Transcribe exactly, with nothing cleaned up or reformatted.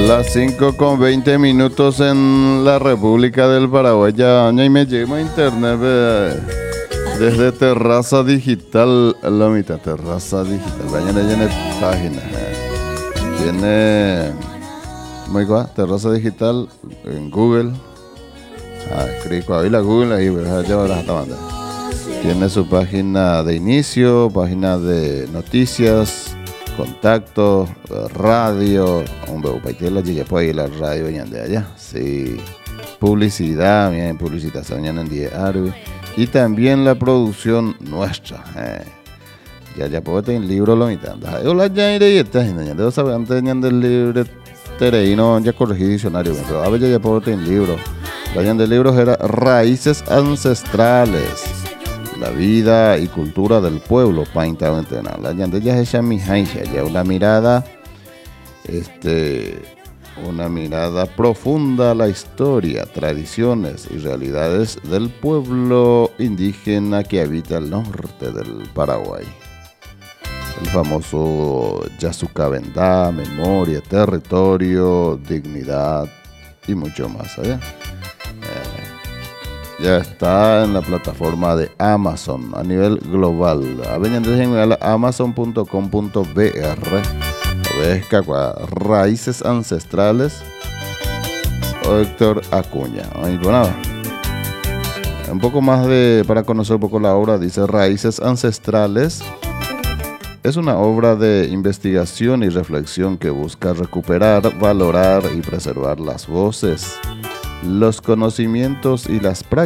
Las cinco con veinte minutos en la República del Paraguay. Ya y me llevo a internet eh, desde Terraza Digital. La mitad, Terraza Digital. Vayan en la página. Eh. Tiene. ¿Cómo digo? Terraza Digital en Google. Ah, escribo ahí la Google ahí, ya ahora está mandando. Tiene su página de inicio, página de noticias, contactos, radio, hombre, para la llegué por ahí la radio de allá, sí, publicidad, bien, publicitación en diario y también la producción nuestra. Eh. Ya ya puedo tener libro lo mitad. Hola ya iré y está ya debo saber antes del libro tereino ya corregí diccionario, pero a ver ya ya puedo tener libro. Vayan de libros era Raíces Ancestrales. La vida y cultura del pueblo, painta entrenar. La llande ya es mi haisha, ya una mirada, este, una mirada profunda a la historia, tradiciones y realidades del pueblo indígena que habita el norte del Paraguay. El famoso Yasucabendá, memoria, territorio, dignidad y mucho más. ¿Sabes? Ya está en la plataforma de Amazon a nivel global. A amazon punto com punto b r. Raíces Ancestrales. Héctor Acuña. Ahí, bueno, un poco más de para conocer un poco la obra. Dice Raíces Ancestrales. Es una obra de investigación y reflexión que busca recuperar, valorar y preservar las voces, los conocimientos y las prácticas